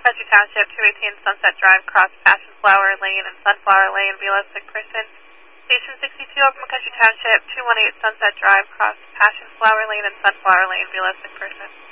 McCutcheon Township, 218 Sunset Drive, cross Passion Flower Lane and Sunflower Lane, via McPherson. Station 62 of McCutcheon Township, 218 Sunset Drive, cross Passion Flower Lane and Sunflower Lane, via McPherson.